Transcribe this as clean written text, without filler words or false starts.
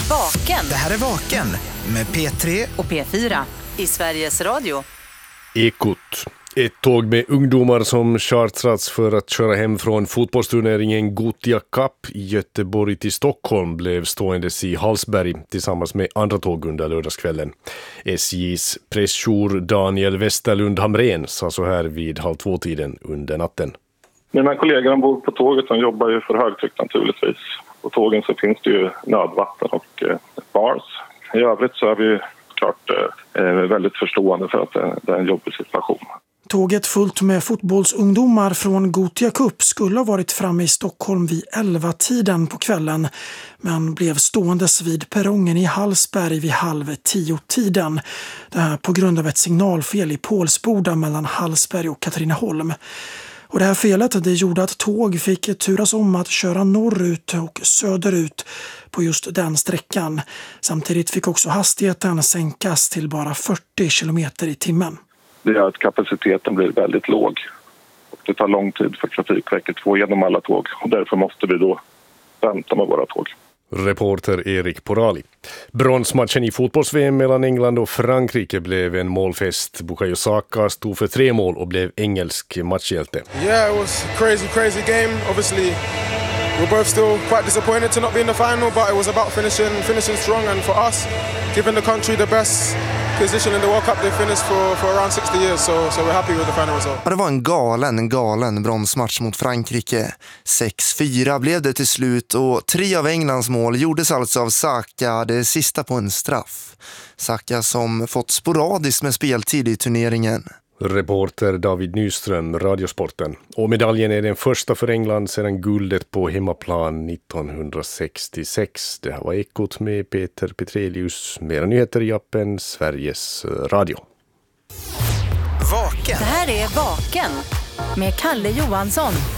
Vaken. Det här är Vaken med P3 och P4 i Sveriges Radio. Ekot. Ett tåg med ungdomar som chartrats för att köra hem från fotbollsturneringen Gothia Cup i Göteborg till Stockholm blev ståendes i Hallsberg tillsammans med andra tåg under lördagskvällen. SJs pressjour Daniel Westerlund Hamrén sa så här vid 1:30 under natten. Mina kollegor ombord på tåget de jobbar ju för högtryck naturligtvis. På tågen så finns det ju nödvatten och bars. I övrigt så är vi klart väldigt förstående för att det är en jobbig situation. Tåget fullt med fotbollsungdomar från Gothia Cup skulle ha varit framme i Stockholm vid 11-tiden på kvällen men blev ståendes vid perrongen i Hallsberg vid 9:30-tiden. Det här på grund av ett signalfel i Pålsboda mellan Hallsberg och Katrineholm. Och det här felet det gjorde att tåg fick turas om att köra norrut och söderut på just den sträckan. Samtidigt fick också hastigheten sänkas till bara 40 kilometer i timmen. Det gör att kapaciteten blir väldigt låg. Och det tar lång tid för Trafikverket att få igenom alla tåg. Och därför måste vi då vänta med våra tåg. Reporter Erik Porali. Bronsmatchen i fotbolls-VM mellan England och Frankrike blev en målfest. Bukayo Saka stod för 3 mål och blev engelsk matchhjälte. Yeah, it was a crazy game. Obviously, we're both still quite disappointed to not be in the final, but it was about finishing strong, and for us, giving the country the best position in the World Cup they finished for around 60 years, so we're happy with the final result. Det var en galen bronsmatch mot Frankrike. 6-4 blev det till slut och 3 av Englands mål gjordes alltså av Saka, det sista på en straff. Saka som fått sporadiskt med speltid i turneringen. Reporter David Nyström, Radiosporten. Och medaljen är den första för England sedan guldet på hemmaplan 1966. Det här var Ekot med Peter Petrelius. Mera nyheter i appen Sveriges Radio. Vaken. Det här är Vaken med Kalle Johansson.